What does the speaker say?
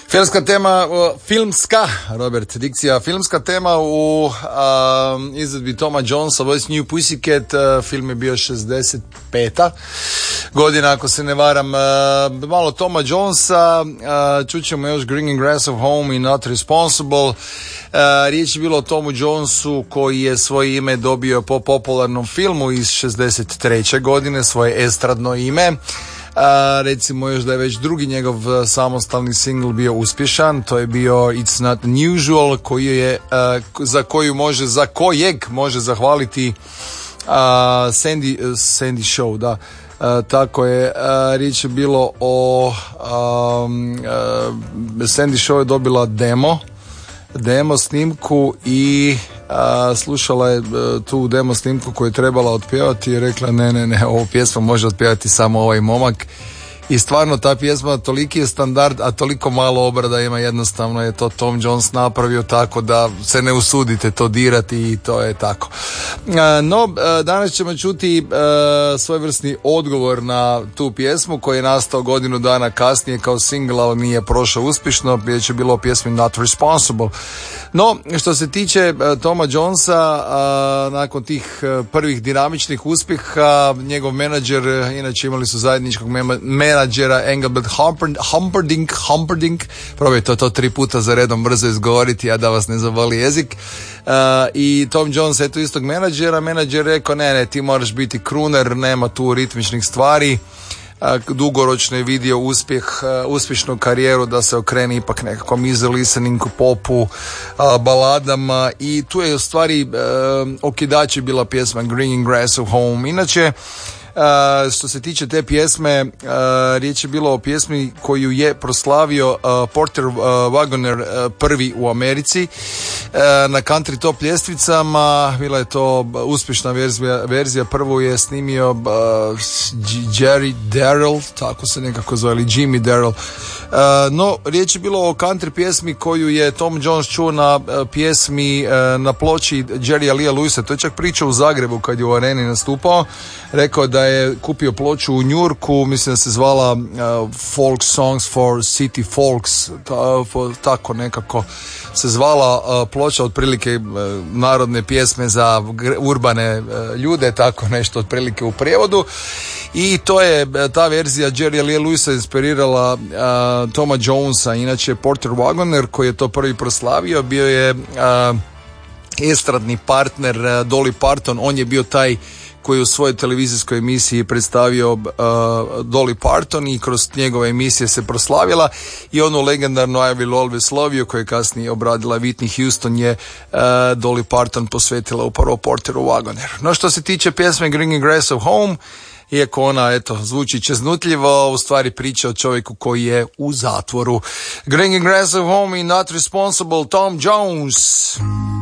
Filmska tema, filmska tema u izvedbi Toma Jonesa, Voice New Pussycat. Film je bio 65. godina, ako se ne varam. Malo Toma Jonesa, čućemo još Green Grass of Home i Not Responsible. Riječ je bilo o Tomu Jonesu koji je svoje ime dobio po popularnom filmu iz 63. godine, svoje estradno ime. Recimo još da je već drugi njegov samostalni singl bio uspješan, to je bio It's Not Unusual, koji je, za kojeg može zahvaliti Sandy Show, da. Tako je, riječ je bilo o Sandy Show je dobila demo snimku i slušala je tu demo snimku koju je trebala otpjevati i rekla ne, ovu pjesmu može otpjevati samo ovaj momak. I stvarno ta pjesma toliki je standard, a toliko malo obrada ima, jednostavno je to Tom Jones napravio tako da se ne usudite to dirati i to je tako. No, danas ćemo čuti svojevrsni odgovor na tu pjesmu koji je nastao godinu dana kasnije kao single, ali nije prošao uspješno, riječ je bilo o pjesmi Not Responsible. No, što se tiče Toma Jonesa, nakon tih prvih dinamičnih uspjeha, njegov menadžer, inače imali su zajedničkog menadžera Engelbert Humperdinck, probajte to 3 puta za redom brzo izgovoriti, a da vas ne zaboli jezik. I Tom Jones, eto istog menadžer rekao ne, ti moraš biti crooner, nema tu ritmičnih stvari. Dugoročno je vidio uspješnu karijeru da se okrene ipak nekakvom easy listening, popu, baladama, i tu je u stvari okidač bila pjesma Green Grass of Home. Inače, što se tiče te pjesme, riječ je bilo o pjesmi koju je proslavio Porter Wagoner prvi u Americi na country top ljestvicama. Bila je to uspješna verzija. Prvu je snimio Jerry Darrell, tako se nekako zove, ili Jimmy Darrell. No, riječ je bilo o country pjesmi koju je Tom Jones čuo na pjesmi na ploči Jerrya Lee Lewisa. To je čak pričao u Zagrebu kad je u areni nastupao. Rekao da je kupio ploču u Njurku, mislim da se zvala Folk Songs for City Folks, tako nekako se zvala ploča, otprilike narodne pjesme za urbane ljude, tako nešto otprilike u prijevodu. I to je ta verzija Jerrya Lee Lewisa inspirirala Toma Jonesa. Inače Porter Wagoner, koji je to prvi proslavio, bio je estradni partner Dolly Parton. On je bio taj koji u svojoj televizijskoj emisiji predstavio Dolly Parton i kroz njegove emisije se proslavila, i onu legendarnu I Will Always Love You koju je kasnije obradila Whitney Houston je Dolly Parton posvetila upravo Porteru Wagoneru. No, što se tiče pjesme Green Grass of Home, iako ona, zvuči čeznutljivo, u stvari priča o čovjeku koji je u zatvoru. Green Grass of Home i Not Responsible, Tom Jones.